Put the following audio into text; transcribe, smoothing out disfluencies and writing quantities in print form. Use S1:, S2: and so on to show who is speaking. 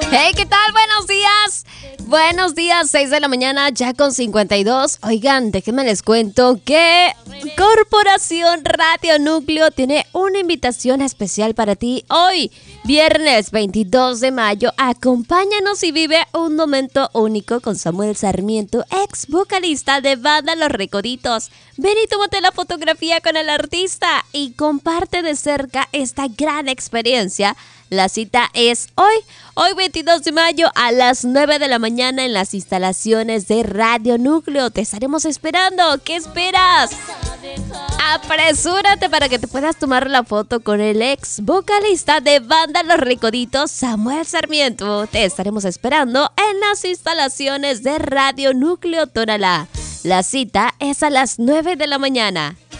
S1: Hey, ¿qué tal? Buenos días. Buenos días, 6 de la mañana, ya con 52. Oigan, déjenme les cuento que Corporación Radio Núcleo tiene una invitación especial para ti hoy, viernes 22 de mayo. Acompáñanos y vive un momento único con Samuel Sarmiento, ex vocalista de banda Los Recoditos. Ven y tómate la fotografía con el artista y comparte de cerca esta gran experiencia. La cita es hoy 22 de mayo a las 9 de la mañana en las instalaciones de Radio Núcleo. Te estaremos esperando. ¿Qué esperas? Apresúrate para que te puedas tomar la foto con el ex vocalista de banda Los Recoditos, Samuel Sarmiento. Te estaremos esperando en las instalaciones de Radio Núcleo Tonalá. La cita es a las 9 de la mañana.